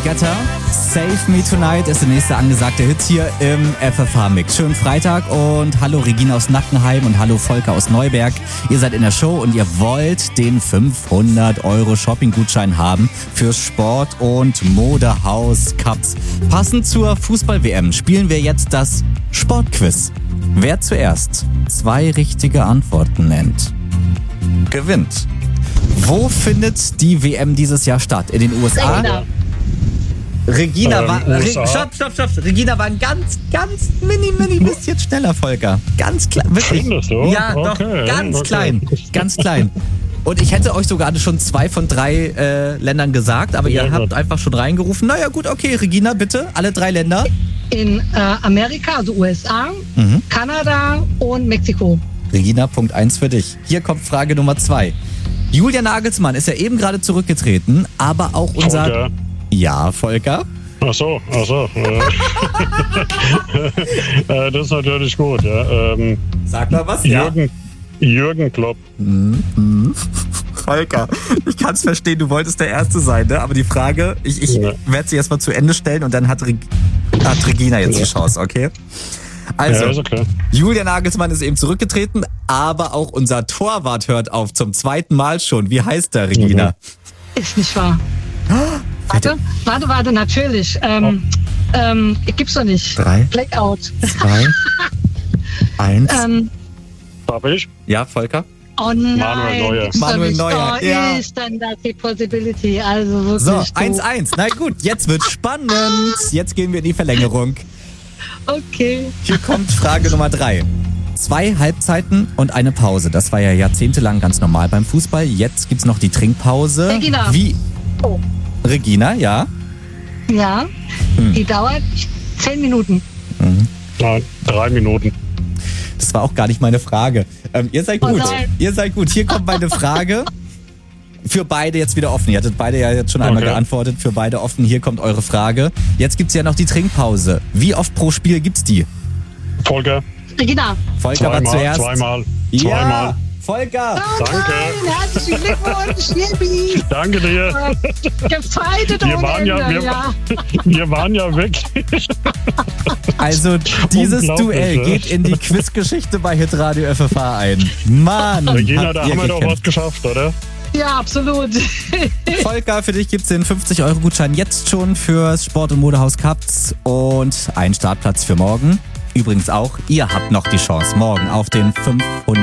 Guetta. Save Me Tonight ist der nächste angesagte Hit hier im FFH-Mix. Schönen Freitag und hallo Regina aus Nackenheim und hallo Volker aus Neuberg. Ihr seid in der Show und ihr wollt den 500€ Shopping-Gutschein haben fürs Sport- und Modehaus Cups. Passend zur Fußball-WM spielen wir jetzt das Sportquiz. Wer zuerst 2 richtige Antworten nennt, gewinnt. Wo findet die WM dieses Jahr statt? In den USA? Regina war... Stopp. Regina war ein ganz mini bisschen schneller, Volker. Ganz klein. Wirklich. Findest du? Ja, okay, doch. Ganz klein. Und ich hätte euch sogar schon 2 von 3 Ländern gesagt, aber ihr habt einfach schon reingerufen. Naja, gut, okay, Regina, bitte. Alle 3 Länder. In Amerika, also USA, Kanada und Mexiko. Regina, Punkt 1 für dich. Hier kommt Frage Nummer 2. Julian Nagelsmann ist ja eben gerade zurückgetreten, aber auch unser... Volker. Ja, Volker? Ach so. Das ist natürlich gut. Ja. Sag mal was. Jürgen Klopp. Volker, ich kann es verstehen, du wolltest der Erste sein, ne? Aber die Frage, ich werde sie erstmal zu Ende stellen und dann hat Regina jetzt die Chance, okay? Also, ist okay. Julian Nagelsmann ist eben zurückgetreten, aber auch unser Torwart hört auf zum 2. Mal schon. Wie heißt der, Regina? Ist nicht wahr. Warte, natürlich. Gibt's doch nicht. 3, Blackout. 2, 1. Hab ich? Ja, Volker? Oh nein. Manuel Neuer, ja. Ist dann das die Possibility? Also wirklich. So, 1-1. Na gut, jetzt wird's spannend. Jetzt gehen wir in die Verlängerung. Okay. Hier kommt Frage Nummer 3. 2 Halbzeiten und eine Pause. Das war ja jahrzehntelang ganz normal beim Fußball. Jetzt gibt's noch die Trinkpause. Regina. Wie? Oh. Regina, ja? Ja. Die dauert 10 Minuten. Nein, 3 Minuten. Das war auch gar nicht meine Frage. Ihr seid gut. Ihr seid gut. Hier kommt meine Frage. Für beide jetzt wieder offen. Ihr hattet beide ja jetzt schon einmal geantwortet. Für beide offen. Hier kommt eure Frage. Jetzt gibt's ja noch die Trinkpause. Wie oft pro Spiel gibt's die? Volker. Regina. Volker war zuerst. Zweimal. Ja, Volker. Danke. Herzlichen Glückwunsch, Yippie. Danke dir. Gefeitet Wir ohne waren Ende, wir waren ja wirklich. Also dieses Unglaublich, Duell ja. geht in die Quizgeschichte bei Hitradio FFH ein. Mann, Regina, habt da ihr haben wir doch gekämpft. was geschafft, oder? Ja, absolut. Volker, für dich gibt's den 50€ jetzt schon fürs Sport- und Modehaus Cups und einen Startplatz für morgen. Übrigens auch, ihr habt noch die Chance morgen auf den 500